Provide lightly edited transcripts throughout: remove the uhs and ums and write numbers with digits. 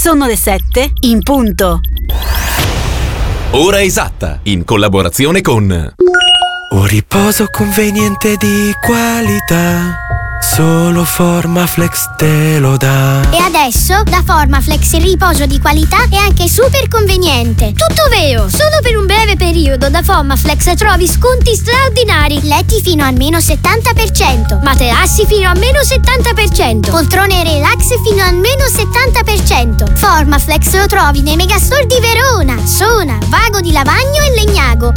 Sono le 7 in punto. Ora esatta, in collaborazione con un riposo conveniente di qualità, solo Formaflex te lo dà. E adesso da Formaflex il riposo di qualità è anche super conveniente. Tutto vero! Solo per un breve periodo da Formaflex trovi sconti straordinari. Letti fino al meno 70%, materassi fino a meno 70%, poltrone relax fino al meno 70%. Formaflex lo trovi nei megastore di Verona, Sona, Vago di Lavagno e Legnago.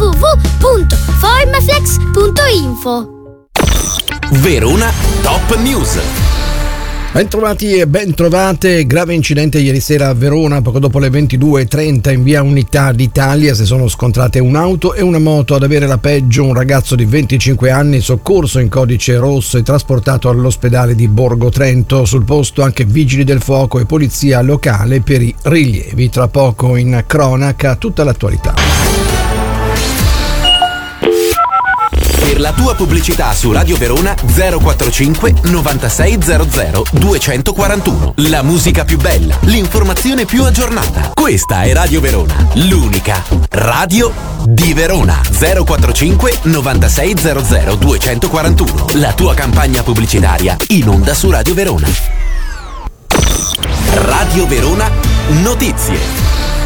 www.formaflex.info. Verona Top News. Bentrovati e bentrovate. Grave incidente ieri sera a Verona, poco dopo le 22:30 in via Unità d'Italia. Si sono scontrate un'auto e una moto. Ad avere la peggio un ragazzo di 25 anni, soccorso in codice rosso e trasportato all'ospedale di Borgo Trento. Sul posto anche vigili del fuoco e polizia locale per i rilievi. Tra poco in cronaca tutta l'attualità. Per la tua pubblicità su Radio Verona 045 9600 241. La musica più bella, l'informazione più aggiornata. Questa è Radio Verona, l'unica radio di Verona. 045 9600 241. La tua campagna pubblicitaria in onda su Radio Verona. Radio Verona Notizie.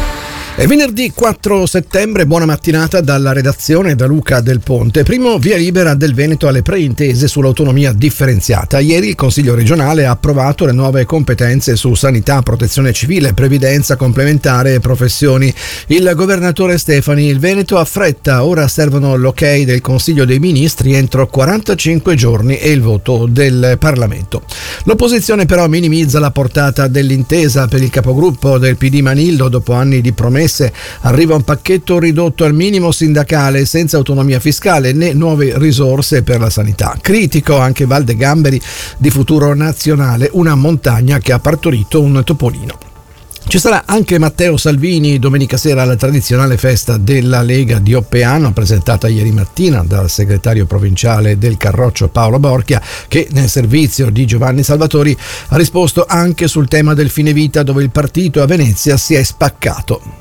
È venerdì 4 settembre, buona mattinata dalla redazione da Luca Del Ponte. Primo via libera del Veneto alle preintese sull'autonomia differenziata. Ieri il Consiglio regionale ha approvato le nuove competenze su sanità, protezione civile, previdenza complementare e professioni. Il governatore Stefani: il Veneto ha fretta, ora servono l'ok del Consiglio dei Ministri entro 45 giorni e il voto del Parlamento. L'opposizione però minimizza la portata dell'intesa. Per il capogruppo del PD Manillo, dopo anni di promesse, arriva un pacchetto ridotto al minimo sindacale, senza autonomia fiscale né nuove risorse per la sanità. Critico anche Valde Gamberi di Futuro Nazionale, una montagna che ha partorito un topolino. Ci sarà anche Matteo Salvini domenica sera alla tradizionale festa della Lega di Oppeano, presentata ieri mattina dal segretario provinciale del Carroccio Paolo Borchia, che nel servizio di Giovanni Salvatori ha risposto anche sul tema del fine vita, dove il partito a Venezia si è spaccato.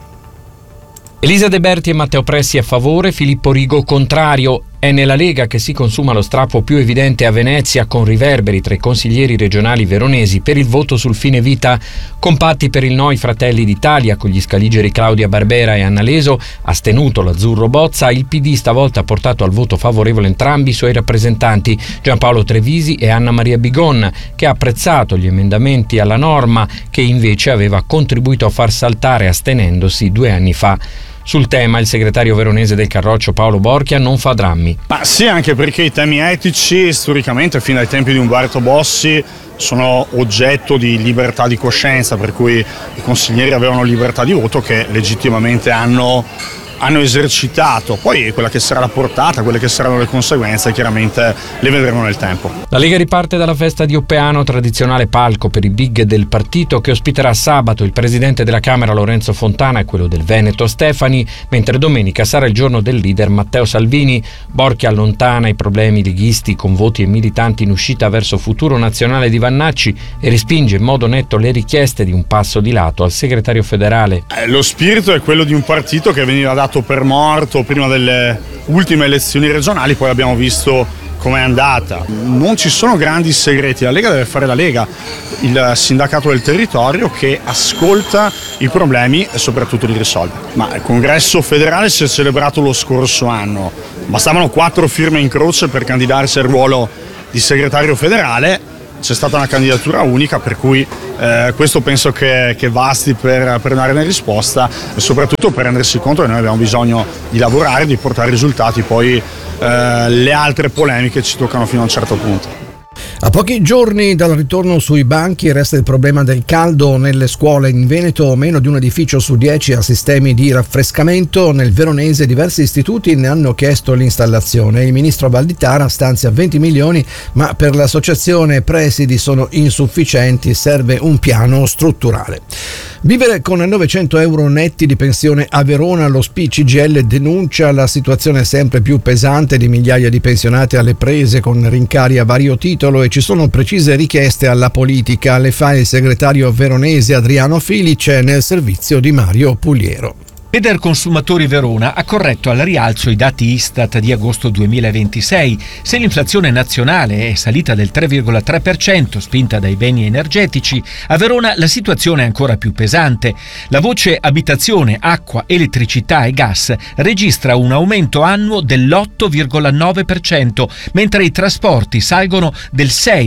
Elisa De Berti e Matteo Pressi a favore, Filippo Rigo contrario. È nella Lega che si consuma lo strappo più evidente a Venezia, con riverberi tra i consiglieri regionali veronesi per il voto sul fine vita. Compatti per il no i Fratelli d'Italia, con gli scaligeri Claudia Barbera e Anna Leso, astenuto l'Azzurro Bozza. Il PD stavolta ha portato al voto favorevole entrambi i suoi rappresentanti, Giampaolo Trevisi e Anna Maria Bigon, che ha apprezzato gli emendamenti alla norma che invece aveva contribuito a far saltare astenendosi 2 anni fa. Sul tema il segretario veronese del Carroccio Paolo Borchia non fa drammi. Ma sì, anche perché i temi etici storicamente fin dai tempi di Umberto Bossi sono oggetto di libertà di coscienza, per cui i consiglieri avevano libertà di voto che legittimamente hanno esercitato. Poi quella che sarà la portata, quelle che saranno le conseguenze, chiaramente le vedremo nel tempo. La Lega riparte dalla festa di Oppeano, tradizionale palco per i big del partito, che ospiterà sabato il presidente della Camera Lorenzo Fontana e quello del Veneto Stefani, mentre domenica sarà il giorno del leader Matteo Salvini. Borchia allontana i problemi leghisti con voti e militanti in uscita verso Futuro Nazionale di Vannacci e respinge in modo netto le richieste di un passo di lato al segretario federale. Lo spirito è quello di un partito che veniva dato per morto prima delle ultime elezioni regionali, poi abbiamo visto com'è andata. Non ci sono grandi segreti, la Lega deve fare la Lega, il sindacato del territorio che ascolta i problemi e soprattutto li risolve. Ma il congresso federale si è celebrato lo scorso anno, bastavano 4 firme in croce per candidarsi al ruolo di segretario federale. C'è stata una candidatura unica, per cui questo penso che basti per dare una risposta e soprattutto per rendersi conto che noi abbiamo bisogno di lavorare, di portare risultati, poi le altre polemiche ci toccano fino a un certo punto. A pochi giorni dal ritorno sui banchi resta il problema del caldo nelle scuole. In Veneto meno di un edificio su 10 ha sistemi di raffrescamento. Nel veronese diversi istituti ne hanno chiesto l'installazione. Il ministro Valditara stanzia 20 milioni, ma per l'associazione presidi sono insufficienti, serve un piano strutturale. Vivere con 900 euro netti di pensione a Verona, lo SPI-CGIL denuncia la situazione sempre più pesante di migliaia di pensionati alle prese con rincari a vario titolo e ci sono precise richieste alla politica. Le fa il segretario veronese Adriano Filice nel servizio di Mario Puliero. Federconsumatori Verona ha corretto al rialzo i dati Istat di agosto 2026. Se l'inflazione nazionale è salita del 3,3%, spinta dai beni energetici, a Verona la situazione è ancora più pesante. La voce abitazione, acqua, elettricità e gas registra un aumento annuo dell'8,9%, mentre i trasporti salgono del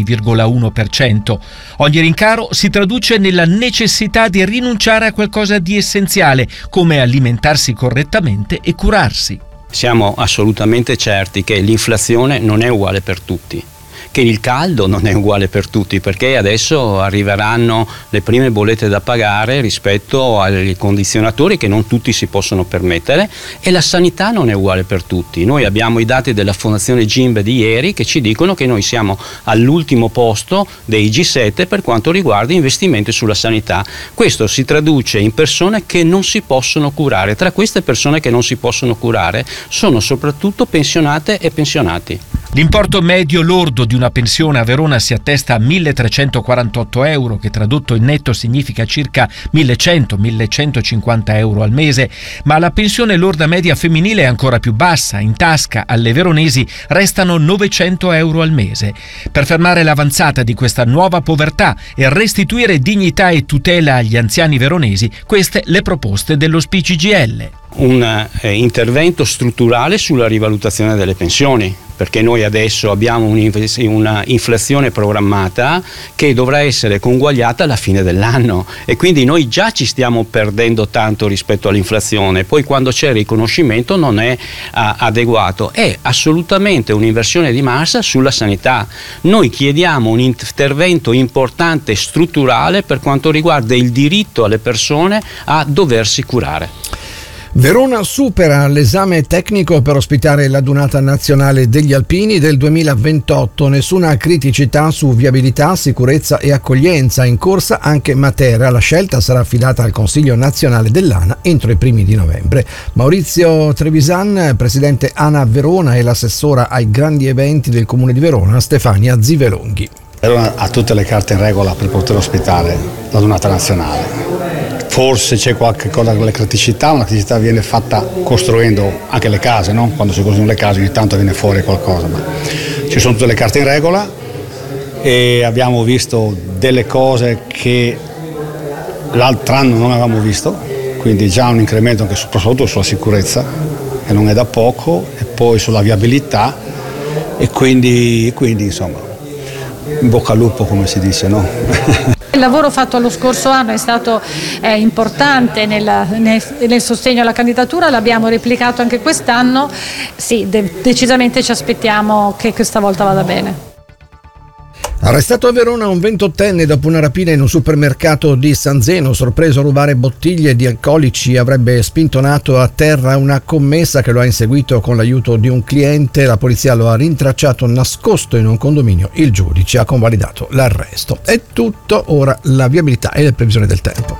6,1%. Ogni rincaro si traduce nella necessità di rinunciare a qualcosa di essenziale, come alimentarsi correttamente e curarsi. Siamo assolutamente certi che l'inflazione non è uguale per tutti, che il caldo non è uguale per tutti, perché adesso arriveranno le prime bollette da pagare rispetto ai condizionatori che non tutti si possono permettere, e la sanità non è uguale per tutti. Noi abbiamo i dati della Fondazione Gimbe di ieri che ci dicono che noi siamo all'ultimo posto dei G7 per quanto riguarda investimenti sulla sanità. Questo si traduce in persone che non si possono curare. Tra queste persone che non si possono curare sono soprattutto pensionate e pensionati. L'importo medio lordo di una pensione a Verona si attesta a 1.348 euro, che tradotto in netto significa circa 1.100-1.150 euro al mese, ma la pensione lorda media femminile è ancora più bassa. In tasca alle veronesi restano 900 euro al mese. Per fermare l'avanzata di questa nuova povertà e restituire dignità e tutela agli anziani veronesi, queste le proposte dello SPI-CGIL. Un intervento strutturale sulla rivalutazione delle pensioni, perché noi adesso abbiamo una inflazione programmata che dovrà essere conguagliata alla fine dell'anno, e quindi noi già ci stiamo perdendo tanto rispetto all'inflazione. Poi quando c'è il riconoscimento non è adeguato. È assolutamente un'inversione di massa sulla sanità. Noi chiediamo un intervento importante strutturale per quanto riguarda il diritto alle persone a doversi curare. Verona supera l'esame tecnico per ospitare la Dunata Nazionale degli Alpini del 2028. Nessuna criticità su viabilità, sicurezza e accoglienza. In corsa anche Matera. La scelta sarà affidata al Consiglio Nazionale dell'ANA entro i primi di novembre. Maurizio Trevisan, presidente ANA Verona, e l'assessora ai grandi eventi del Comune di Verona, Stefania Zivelonghi. Verona ha tutte le carte in regola per poter ospitare la Dunata Nazionale. Forse c'è qualche cosa con le criticità, una criticità viene fatta costruendo anche le case, no? Quando si costruiscono le case ogni tanto viene fuori qualcosa, ma ci sono tutte le carte in regola e abbiamo visto delle cose che l'altro anno non avevamo visto, quindi già un incremento anche soprattutto sulla sicurezza, che non è da poco, e poi sulla viabilità, e quindi insomma in bocca al lupo, come si dice, no? Il lavoro fatto lo scorso anno è stato importante nel sostegno alla candidatura, l'abbiamo replicato anche quest'anno. Sì, decisamente ci aspettiamo che questa volta vada bene. Arrestato a Verona un 28enne dopo una rapina in un supermercato di San Zeno. Sorpreso a rubare bottiglie di alcolici, avrebbe spintonato a terra una commessa che lo ha inseguito con l'aiuto di un cliente. La polizia lo ha rintracciato nascosto in un condominio. Il giudice ha convalidato l'arresto. È tutto, ora la viabilità e le previsioni del tempo.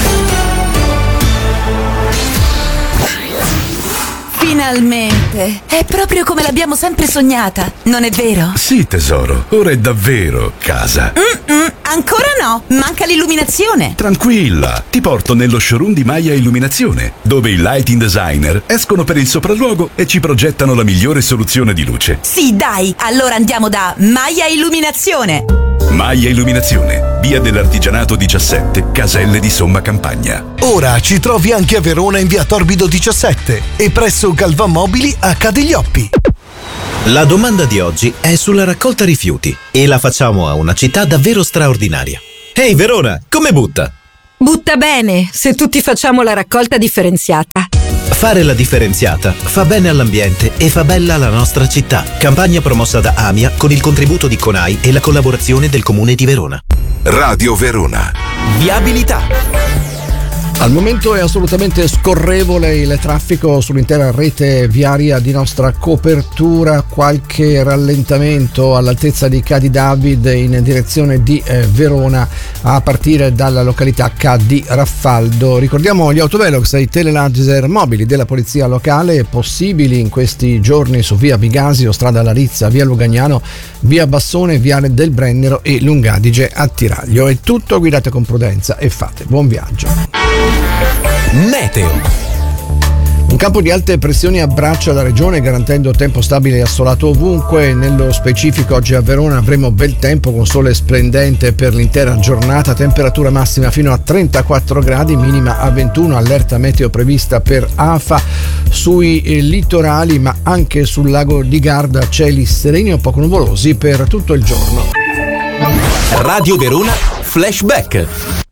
Finalmente! È proprio come l'abbiamo sempre sognata, non è vero? Sì, tesoro, ora è davvero casa. Ancora no, manca l'illuminazione. Tranquilla, ti porto nello showroom di Maia Illuminazione, dove i lighting designer escono per il sopralluogo e ci progettano la migliore soluzione di luce. Sì, dai, allora andiamo da Maia Illuminazione. Maia Illuminazione, via dell'Artigianato 17, Caselle di Somma Campagna. Ora ci trovi anche a Verona in via Torbido 17 e presso Galvan Mobili a Cadiglioppi. La domanda di oggi è sulla raccolta rifiuti e la facciamo a una città davvero straordinaria. Ehi Verona, come butta? Butta bene, se tutti facciamo la raccolta differenziata. Fare la differenziata fa bene all'ambiente e fa bella la nostra città. Campagna promossa da AMIA con il contributo di CONAI e la collaborazione del Comune di Verona. Radio Verona. Viabilità. Al momento è assolutamente scorrevole il traffico sull'intera rete viaria di nostra copertura, qualche rallentamento all'altezza di Ca' di David in direzione di Verona a partire dalla località Ca' di Raffaldo. Ricordiamo gli autovelox e i telelaser mobili della polizia locale possibili in questi giorni su via Bigasio, strada Larizza, via Lugagnano, via Bassone, viale del Brennero e Lungadige a Tiraglio. È tutto, guidate con prudenza e fate buon viaggio. Meteo. Un campo di alte pressioni abbraccia la regione garantendo tempo stabile e assolato ovunque. Nello specifico oggi a Verona avremo bel tempo con sole splendente per l'intera giornata, temperatura massima fino a 34 gradi, minima a 21, allerta meteo prevista per AFA sui litorali ma anche sul lago di Garda, cieli sereni o poco nuvolosi per tutto il giorno. Radio Verona Flashback.